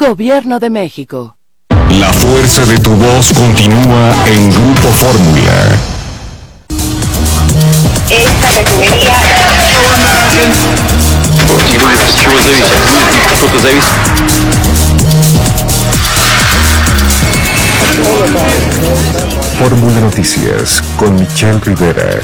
Gobierno de México. La fuerza de tu voz continúa en Grupo Fórmula. Esta refinería Fórmula Noticias con Michelle Rivera.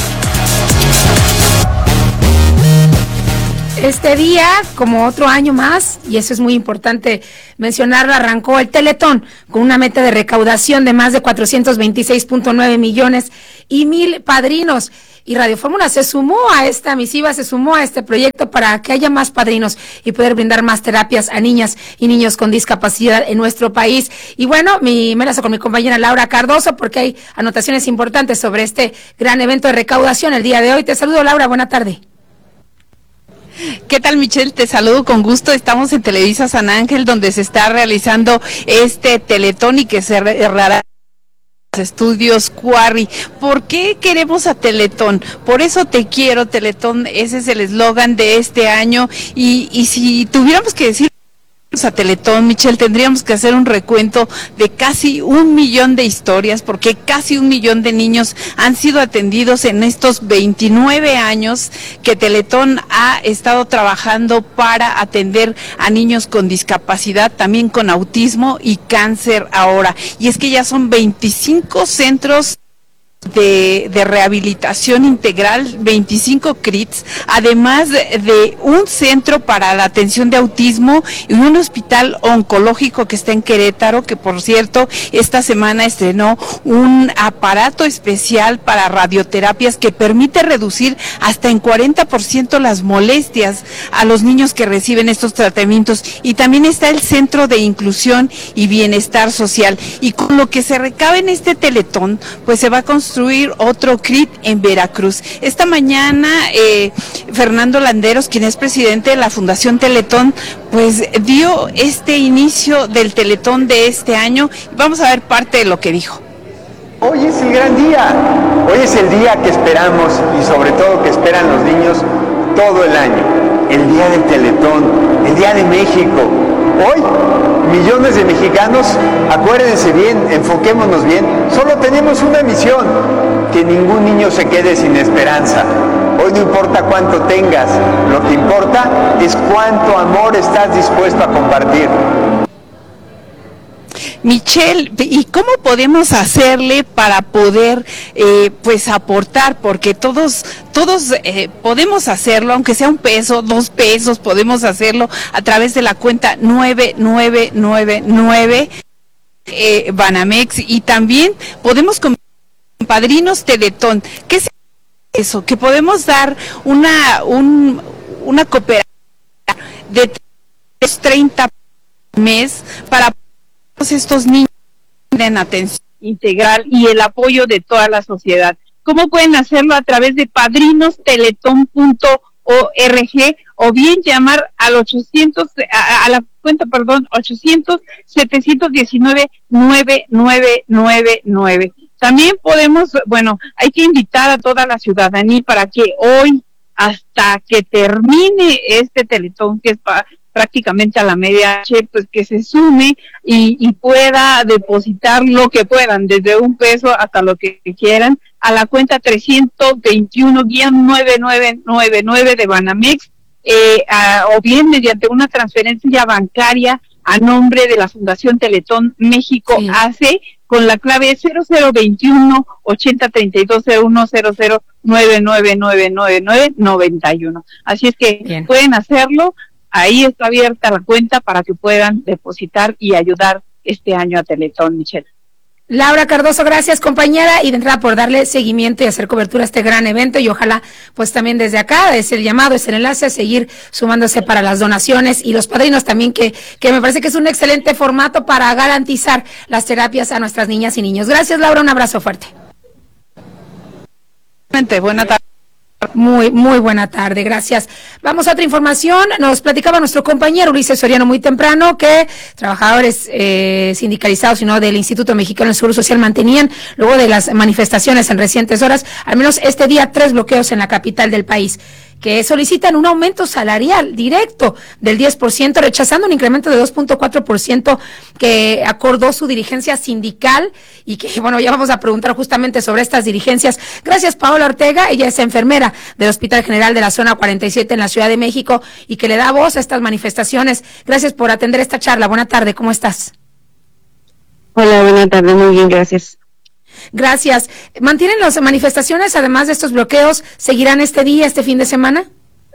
Este día, como otro año más, y eso es muy importante mencionarlo, arrancó el Teletón con una meta de recaudación de más de 426.9 millones y 1,000 padrinos. Y Radio Fórmula se sumó a esta misiva, se sumó a este proyecto para que haya más padrinos y poder brindar más terapias a niñas y niños con discapacidad en nuestro país. Y bueno, me enlazo con mi compañera Laura Cardoso porque hay anotaciones importantes sobre este gran evento de recaudación el día de hoy. Te saludo, Laura, buena tarde. ¿Qué tal, Michelle? Te saludo con gusto. Estamos en Televisa San Ángel, donde se está realizando este Teletón y que se cerrará Estudios Quarry. ¿Por qué queremos a Teletón? Por eso te quiero, Teletón. Ese es el eslogan de este año. Y si tuviéramos que decir a Teletón, Michelle, tendríamos que hacer un recuento de casi 1 millón de historias, porque casi 1 millón de niños han sido atendidos en estos 29 años que Teletón ha estado trabajando para atender a niños con discapacidad, también con autismo y cáncer ahora. Y es que ya son 25 centros de rehabilitación integral, 25 CRITs, además de un centro para la atención de autismo y un hospital oncológico que está en Querétaro, que por cierto esta semana estrenó un aparato especial para radioterapias que permite reducir hasta en 40% las molestias a los niños que reciben estos tratamientos. Y también está el Centro de Inclusión y Bienestar Social, y con lo que se recabe en este Teletón, pues se va a construir otro CRIT en Veracruz. Esta mañana Fernando Landeros, quien es presidente de la Fundación Teletón, pues dio este inicio del Teletón de este año. Vamos a ver parte de lo que dijo. Hoy es el gran día, hoy es el día que esperamos y sobre todo que esperan los niños todo el año, el día del Teletón, el día de México. Hoy, millones de mexicanos, acuérdense bien, enfoquémonos bien, solo tenemos una misión, que ningún niño se quede sin esperanza. Hoy no importa cuánto tengas, lo que importa es cuánto amor estás dispuesto a compartir. Michelle, ¿y cómo podemos hacerle para poder pues aportar? Porque todos podemos hacerlo, aunque sea 1 peso, 2 pesos, podemos hacerlo a través de la cuenta 9999 Banamex, y también podemos con Padrinos Teletón. ¿Qué es eso? Que podemos dar una cooperación de 30 mes para estos niños en atención integral y el apoyo de toda la sociedad. ¿Cómo pueden hacerlo? A través de padrinosteletón.org o bien llamar al 800-719-9999. También podemos, hay que invitar a toda la ciudadanía para que hoy, hasta que termine este Teletón, que es prácticamente a la medianoche, pues que se sume y pueda depositar lo que puedan, desde 1 peso hasta lo que quieran, a la cuenta 321-9999 de Banamex, o bien mediante una transferencia bancaria a nombre de la Fundación Teletón México AC, con la clave 0021-8032010099999991. Así es que bien, pueden hacerlo. Ahí está abierta la cuenta para que puedan depositar y ayudar este año a Teletón, Michelle. Laura Cardoso, gracias, compañera, y de entrada por darle seguimiento y hacer cobertura a este gran evento, y ojalá pues también desde acá es el llamado, es el enlace a seguir sumándose para las donaciones y los padrinos también, que me parece que es un excelente formato para garantizar las terapias a nuestras niñas y niños. Gracias, Laura, un abrazo fuerte. Buena tarde. Muy buena tarde, gracias. Vamos a otra información. Nos platicaba nuestro compañero Ulises Soriano muy temprano que trabajadores sindicalizados y no del Instituto Mexicano del Seguro Social mantenían, luego de las manifestaciones en recientes horas, al menos este día, 3 bloqueos en la capital del país, que solicitan un aumento salarial directo del 10%, rechazando un incremento de 2.4% que acordó su dirigencia sindical y que, bueno, ya vamos a preguntar justamente sobre estas dirigencias. Gracias, Paola Ortega, ella es enfermera del Hospital General de la Zona 47 en la Ciudad de México y que le da voz a estas manifestaciones. Gracias por atender esta charla. Buena tarde, ¿cómo estás? Hola, buena tarde, muy bien, gracias. Gracias. ¿Mantienen las manifestaciones, además de estos bloqueos, seguirán este día, este fin de semana?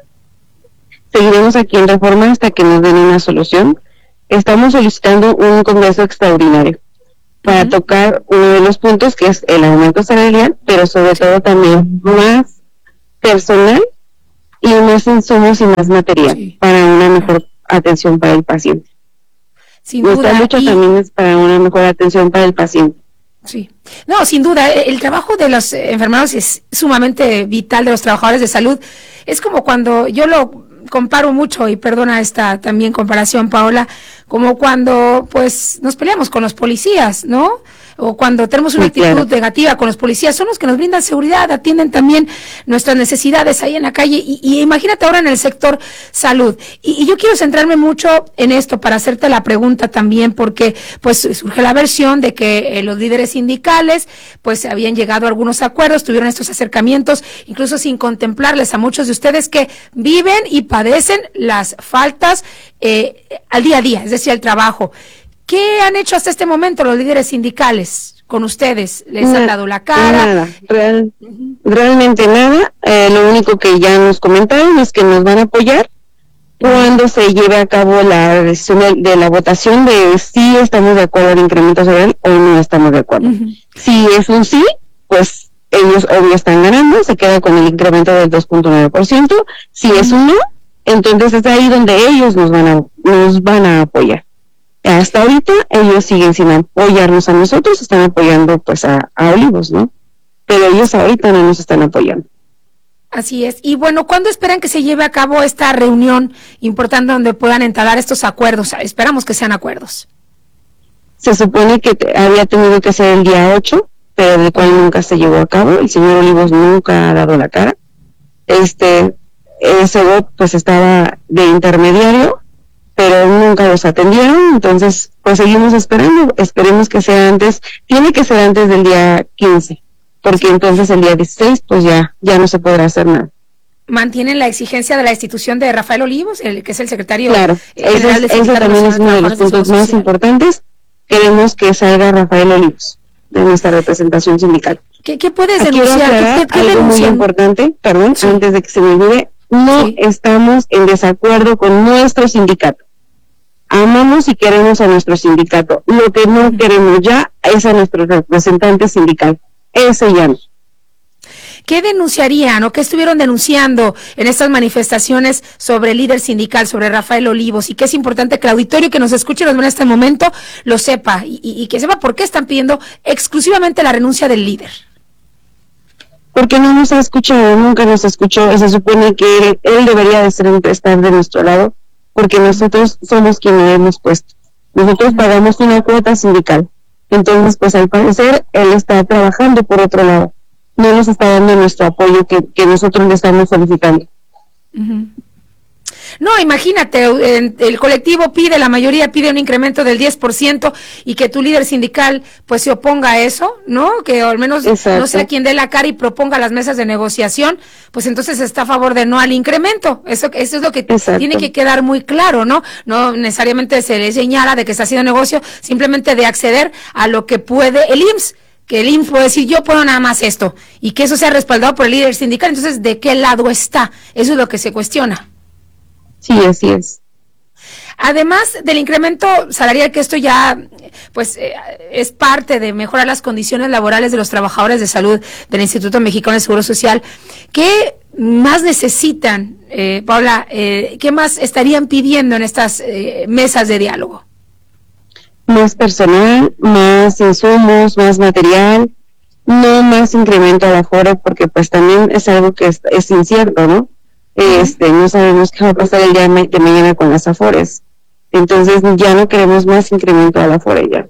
Seguiremos aquí en Reforma hasta que nos den una solución. Estamos solicitando un congreso extraordinario para tocar uno de los puntos, que es el aumento salarial, pero sobre todo también más personal y más insumos y más material para una mejor atención para el paciente. Sin Nuestra duda. lucha también es para una mejor atención para el paciente. Sí, no, sin duda, el trabajo de los enfermeros es sumamente vital, de los trabajadores de salud. Es como cuando, yo lo comparo mucho, y perdona esta también comparación, Paola, como cuando pues nos peleamos con los policías, ¿no? O cuando tenemos una actitud negativa con los policías, son los que nos brindan seguridad, atienden también nuestras necesidades ahí en la calle, y imagínate ahora en el sector salud. Y yo quiero centrarme mucho en esto para hacerte la pregunta también, porque pues surge la versión de que los líderes sindicales pues habían llegado a algunos acuerdos, tuvieron estos acercamientos, incluso sin contemplarles a muchos de ustedes que viven y padecen las faltas al día a día, es decir, el trabajo. ¿Qué han hecho hasta este momento los líderes sindicales con ustedes? ¿Les han dado la cara? Nada, realmente nada. Lo único que ya nos comentaron es que nos van a apoyar cuando se lleve a cabo la decisión de la votación de si estamos de acuerdo al incremento salarial o no estamos de acuerdo. Si es un sí, pues ellos obvio están ganando, se queda con el incremento del 2.9%. Si es un no, entonces es ahí donde ellos nos van a apoyar. Hasta ahorita ellos siguen sin apoyarnos a nosotros, están apoyando pues a Olivos, ¿no? Pero ellos ahorita no nos están apoyando. Así es. Y bueno, ¿cuándo esperan que se lleve a cabo esta reunión importante donde puedan entablar estos acuerdos? Esperamos que sean acuerdos. Se supone que había tenido que ser el día 8, pero del cual nunca se llevó a cabo. El señor Olivos nunca ha dado la cara. Ese pues estaba de intermediario, pero nunca los atendieron, entonces pues seguimos esperando, esperemos que sea antes, tiene que ser antes del día 15, porque entonces el día 16 pues ya no se podrá hacer nada. ¿Mantienen la exigencia de la institución de Rafael Olivos, que es el secretario? Claro, eso también es uno de los puntos más importantes. Queremos que salga Rafael Olivos de nuestra representación sindical. ¿Qué puedes denunciar? Quiero aclarar algo muy importante, antes de que se me olvide, no estamos en desacuerdo con nuestro sindicato. Amamos y queremos a nuestro sindicato. Lo que no queremos ya es a nuestro representante sindical. Ese ya no. ¿Qué denunciarían o qué estuvieron denunciando en estas manifestaciones sobre el líder sindical, sobre Rafael Olivos? Y que es importante que el auditorio que nos escuche en este momento lo sepa y que sepa por qué están pidiendo exclusivamente la renuncia del líder. Porque no nos ha escuchado, nunca nos escuchó. Se supone que él debería de estar de nuestro lado, porque nosotros somos quienes lo hemos puesto. Nosotros pagamos una cuota sindical. Entonces, pues al parecer, él está trabajando por otro lado. No nos está dando nuestro apoyo que nosotros le estamos solicitando. No, imagínate, el colectivo pide, la mayoría pide un incremento del 10% y que tu líder sindical pues se oponga a eso, ¿no? Que al menos no sea quien dé la cara y proponga las mesas de negociación, pues entonces está a favor de no al incremento. Eso es lo que tiene que quedar muy claro, ¿no? No necesariamente se le señala de que está haciendo negocio, simplemente de acceder a lo que puede el IMSS. Que el IMSS puede decir, yo puedo nada más esto, y que eso sea respaldado por el líder sindical. Entonces, ¿de qué lado está? Eso es lo que se cuestiona. Sí, así es. Además del incremento salarial, que esto ya pues es parte de mejorar las condiciones laborales de los trabajadores de salud del Instituto Mexicano del Seguro Social, ¿qué más necesitan, Paula? ¿Qué más estarían pidiendo en estas mesas de diálogo? Más personal, más insumos, más material, no más incremento al aforo, porque pues también es algo que es incierto, ¿no? No sabemos qué va a pasar el día de mañana con las afores. Entonces ya no queremos más incremento al aforo ya.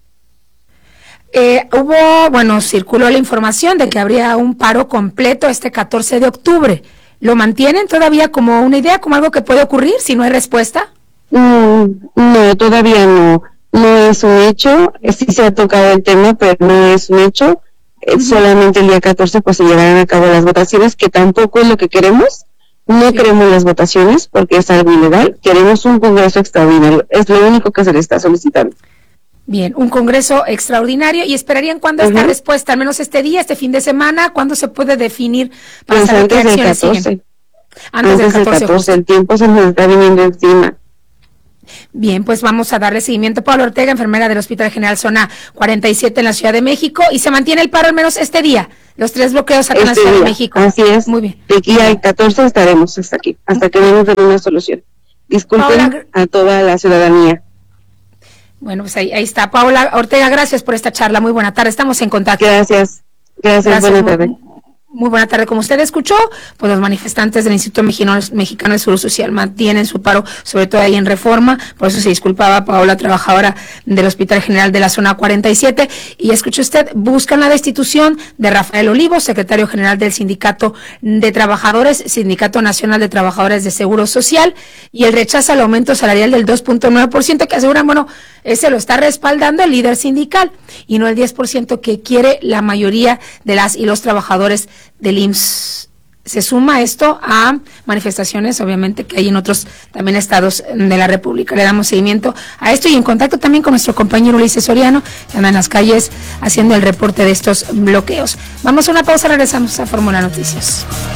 Circuló la información de que habría un paro completo este 14 de octubre. ¿Lo mantienen todavía como una idea, como algo que puede ocurrir si no hay respuesta? No, todavía no es un hecho. Sí se ha tocado el tema, pero no es un hecho. Solamente el día 14 pues se llevarán a cabo las votaciones, que tampoco es lo que queremos. No queremos las votaciones porque es algo ilegal. Queremos un congreso extraordinario. Es lo único que se le está solicitando. Bien, un congreso extraordinario. ¿Y esperarían cuándo esta respuesta? Al menos este día, este fin de semana. ¿Cuándo se puede definir para pues saber qué antes acciones del 14. siguen? Antes del 14. El tiempo se nos está viniendo encima. Bien, pues vamos a darle seguimiento. Paula Ortega, enfermera del Hospital General Zona 47 en la Ciudad de México. Y se mantiene el paro al menos este día. Los 3 bloqueos acá en la Ciudad de México. Así es. Muy bien. De aquí al 14 estaremos hasta aquí, hasta que vamos a dar una solución. Disculpen a toda la ciudadanía. Bueno, pues ahí está. Paula Ortega, gracias por esta charla. Muy buena tarde. Estamos en contacto. Gracias. Buena tarde. Muy buena tarde. Como usted escuchó, pues los manifestantes del Instituto Mexicano de Seguro Social mantienen su paro, sobre todo ahí en Reforma. Por eso se disculpaba Paola, trabajadora del Hospital General de la Zona 47. Y escuche usted, buscan la destitución de Rafael Olivo, secretario general del Sindicato de Trabajadores, Sindicato Nacional de Trabajadores de Seguro Social, y el rechazo al aumento salarial del 2.9%, que aseguran, ese lo está respaldando el líder sindical, y no el 10% que quiere la mayoría de las y los trabajadores del IMSS. Se suma esto a manifestaciones, obviamente, que hay en otros también estados de la República. Le damos seguimiento a esto y en contacto también con nuestro compañero Ulises Soriano, que anda en las calles haciendo el reporte de estos bloqueos. Vamos a una pausa, regresamos a Fórmula Noticias.